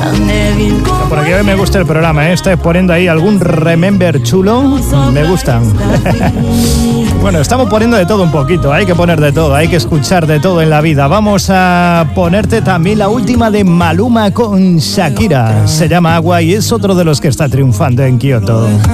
Por aquí hoy me gusta el programa, ¿eh? Estoy poniendo ahí algún remember chulo. Me gustan. Bueno, estamos poniendo de todo un poquito. Hay que poner de todo, hay que escuchar de todo en la vida. Vamos a ponerte también la última de Maluma con Shakira. Se llama Agua y es otro de los que está triunfando en Kioto.